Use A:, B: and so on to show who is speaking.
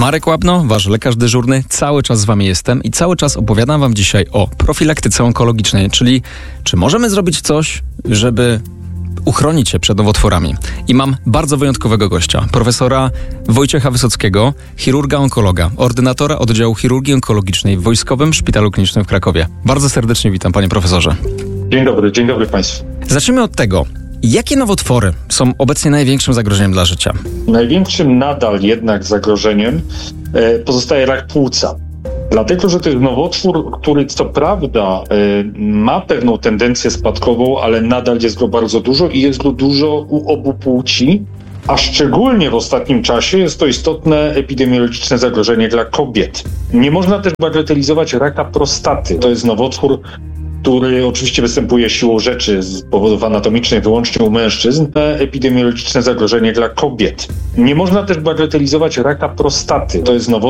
A: Marek Łapno, wasz lekarz dyżurny. Cały czas z wami jestem i cały czas opowiadam wam dzisiaj o profilaktyce onkologicznej, czyli czy możemy zrobić coś, żeby uchronić się przed nowotworami. I mam bardzo wyjątkowego gościa, profesora Wojciecha Wysockiego, chirurga onkologa, ordynatora oddziału chirurgii onkologicznej w Wojskowym Szpitalu Klinicznym w Krakowie. Bardzo serdecznie witam, panie profesorze.
B: Dzień dobry państwu.
A: Zacznijmy od tego, jakie nowotwory są obecnie największym zagrożeniem dla życia?
B: Największym nadal jednak zagrożeniem pozostaje rak płuca. Dlatego, że to jest nowotwór, który co prawda ma pewną tendencję spadkową, ale nadal jest go bardzo dużo i jest go dużo u obu płci, a szczególnie w ostatnim czasie jest to istotne epidemiologiczne zagrożenie dla kobiet. Nie można też bagatelizować raka prostaty. To jest nowotwór, który oczywiście występuje siłą rzeczy z powodów anatomicznych wyłącznie u mężczyzn, epidemiologiczne zagrożenie dla kobiet. Nie można też bagatelizować raka prostaty. To jest nowotwór,